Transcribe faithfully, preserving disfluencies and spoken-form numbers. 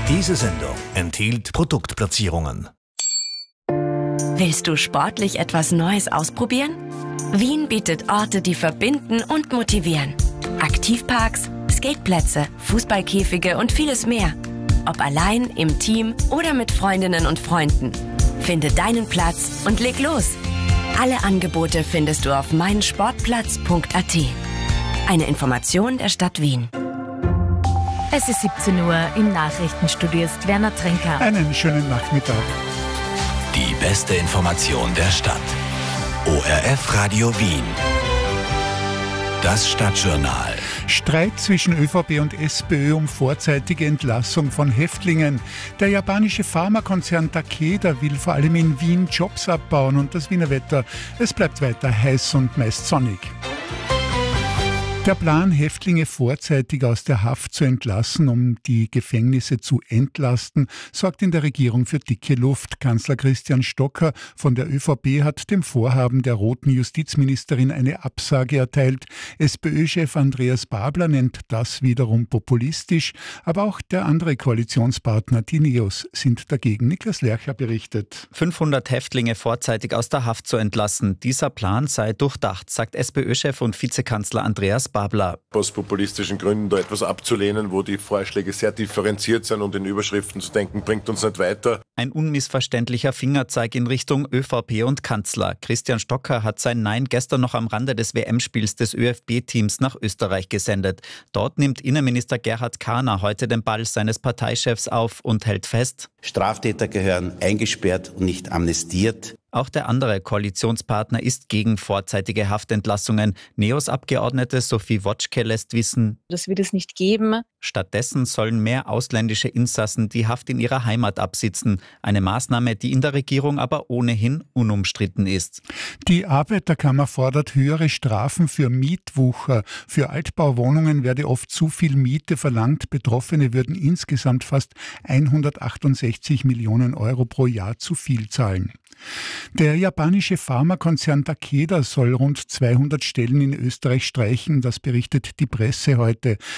Diese Sendung enthielt Produktplatzierungen. Willst du sportlich etwas Neues ausprobieren? Wien bietet Orte, die verbinden und motivieren. Aktivparks, Skateplätze, Fußballkäfige und vieles mehr. Ob allein, im Team oder mit Freundinnen und Freunden. Finde deinen Platz und leg los. Alle Angebote findest du auf meinsportplatz punkt a t. Eine Information der Stadt Wien. Es ist siebzehn Uhr, im Nachrichtenstudio ist Werner Trenker. Einen schönen Nachmittag. Die beste Information der Stadt. O R F Radio Wien. Das Stadtjournal. Streit zwischen ÖVP und SPÖ um vorzeitige Entlassung von Häftlingen. Der japanische Pharmakonzern Takeda will vor allem in Wien Jobs abbauen und das Wiener Wetter, es bleibt weiter heiß und meist sonnig. Der Plan, Häftlinge vorzeitig aus der Haft zu entlassen, um die Gefängnisse zu entlasten, sorgt in der Regierung für dicke Luft. Kanzler Christian Stocker von der ÖVP hat dem Vorhaben der roten Justizministerin eine Absage erteilt. SPÖ-Chef Andreas Babler nennt das wiederum populistisch, aber auch der andere Koalitionspartner, die Neos, sind dagegen. Niklas Lercher berichtet. fünfhundert Häftlinge vorzeitig aus der Haft zu entlassen. Dieser Plan sei durchdacht, sagt SPÖ-Chef und Vizekanzler Andreas Babler. Aus populistischen Gründen da etwas abzulehnen, wo die Vorschläge sehr differenziert sind und in Überschriften zu denken, bringt uns nicht weiter. Ein unmissverständlicher Fingerzeig in Richtung ÖVP und Kanzler. Christian Stocker hat sein Nein gestern noch am Rande des W M-Spiels des ÖFB-Teams nach Österreich gesendet. Dort nimmt Innenminister Gerhard Kahner heute den Ball seines Parteichefs auf und hält fest: Straftäter gehören eingesperrt und nicht amnestiert. Auch der andere Koalitionspartner ist gegen vorzeitige Haftentlassungen. Neos-Abgeordnete Sophie Wotschke lässt wissen, das wird es nicht geben. Stattdessen sollen mehr ausländische Insassen die Haft in ihrer Heimat absitzen. Eine Maßnahme, die in der Regierung aber ohnehin unumstritten ist. Die Arbeiterkammer fordert höhere Strafen für Mietwucher. Für Altbauwohnungen werde oft zu viel Miete verlangt. Betroffene würden insgesamt fast hundertachtundsechzig Millionen Euro pro Jahr zu viel zahlen. Der japanische Pharmakonzern Takeda soll rund zweihundert Stellen in Österreich streichen, das berichtet die Presse heute.